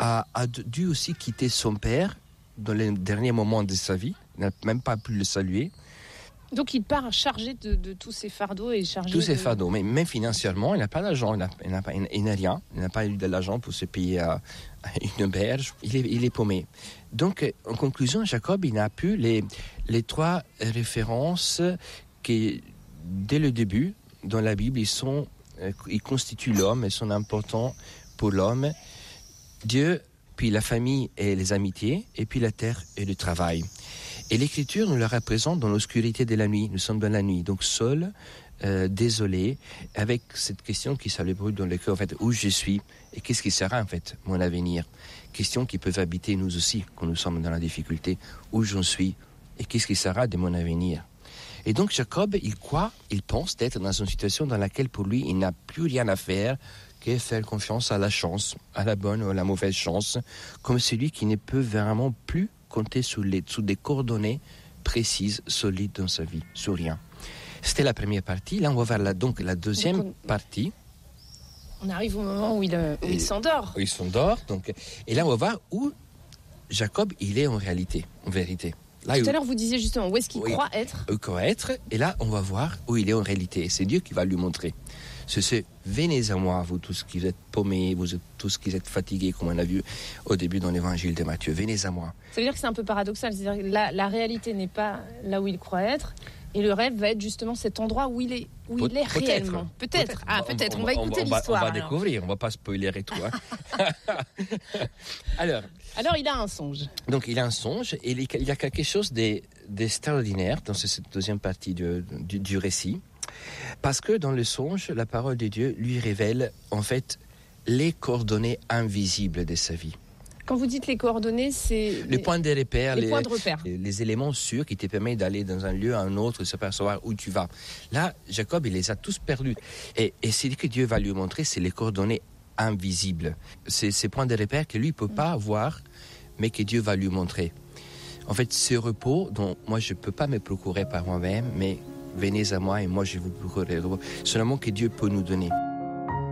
a dû aussi quitter son père dans les derniers moments de sa vie. Il n'a même pas pu le saluer. Donc il part chargé de tous ces fardeaux et chargé tous ces fardeaux, mais même financièrement, il n'a pas d'argent, il n'a rien, il n'a pas eu de l'argent pour se payer une auberge, il est paumé. Donc, en conclusion, Jacob, il n'a plus les trois références qui, dès le début, dans la Bible, ils constituent l'homme et sont importants pour l'homme. Dieu, puis la famille et les amitiés, et puis la terre et le travail. Et l'Écriture nous la représente dans l'obscurité de la nuit. Nous sommes dans la nuit, donc seuls, désolés, avec cette question qui s'allume dans le cœur, en fait, où je suis et qu'est-ce qui sera en fait mon avenir. Questions qui peuvent habiter nous aussi quand nous sommes dans la difficulté. Où j'en suis et qu'est-ce qui sera de mon avenir. Et donc Jacob, il pense d'être dans une situation dans laquelle pour lui, il n'a plus rien à faire que faire confiance à la chance, à la bonne ou à la mauvaise chance, comme celui qui ne peut vraiment plus compter sous des coordonnées précises, solides dans sa vie, sur rien. C'était la première partie. Là, on va voir la deuxième partie. On arrive au moment où il s'endort. Il s'endort. Et là, on va voir où Jacob, il est en réalité, en vérité. Là, tout à l'heure, vous disiez justement où est-ce qu'il croit être. Et là, on va voir où il est en réalité. C'est Dieu qui va lui montrer. C'est venez à moi, vous tous qui êtes paumés, vous tous qui êtes fatigués, comme on a vu au début dans l'évangile de Matthieu. Venez à moi. Ça veut dire que c'est un peu paradoxal. C'est-à-dire que la réalité n'est pas là où il croit être. Et le rêve va être justement cet endroit où il est réellement. Peut-être. Peut-être. On va écouter l'histoire. On va découvrir. On ne va pas spoiler et tout. Alors, il a un songe. Donc, il a un songe et il y a quelque chose d'extraordinaire dans cette deuxième partie du récit. Parce que dans le songe, la parole de Dieu lui révèle en fait les coordonnées invisibles de sa vie. Quand vous dites les coordonnées, c'est... Les points de repère, les points de repère. Les éléments sûrs qui te permettent d'aller dans un lieu à un autre, de s'apercevoir où tu vas. Là, Jacob, il les a tous perdus. Et c'est ce que Dieu va lui montrer, c'est les coordonnées invisibles. C'est ces points de repère que lui ne peut pas voir, mais que Dieu va lui montrer. En fait, ce repos dont moi, je ne peux pas me procurer par moi-même, mais venez à moi et moi, je vous procurerai le repos. C'est le mot que Dieu peut nous donner.